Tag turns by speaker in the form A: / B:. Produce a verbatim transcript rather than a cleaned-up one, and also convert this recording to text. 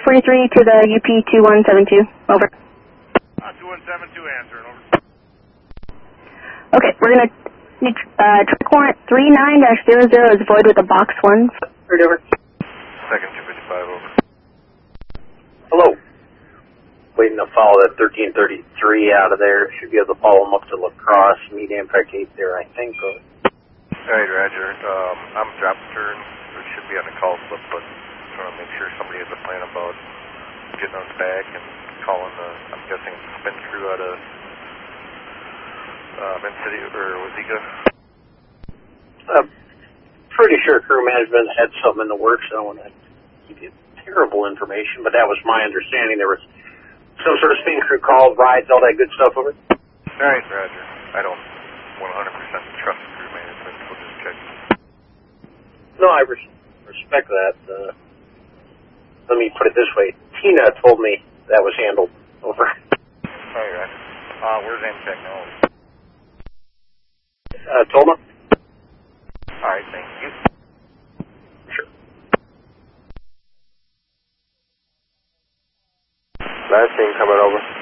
A: twenty-three to the U P two one seven two. Over.
B: Uh, two one seven two answering. Over.
A: Okay, we're going to need uh, track warrant three nine dash zero zero is void with a box one. Heard over.
B: Second two fifty-five, over.
C: Hello. Waiting to follow that thirteen thirty-three out of there. Should be able to follow them up to La Crosse. Meet Impact eight there, I think. Over.
B: All right, Roger. Um, I'm drop turn. It should be on the call slip, but trying to make sure somebody has a plan about getting us back and calling the, I'm guessing, spin crew out of uh, Mint City or Wazeeka.
C: Uh, pretty sure crew management had something in the works. I don't want to give you terrible information, but that was my understanding. There was some sort of spin crew call, rides, all that good stuff over.
B: All right, Roger. I don't one hundred percent trust crew management, so just check.
C: No, I res respect that. Uh, let me put it this way. Tina told me that was handled. Over.
B: All right, Roger. Uh, where's Impact now?
C: Uh, Toma?
B: All right, thank you.
C: Sure.
D: Last thing coming over.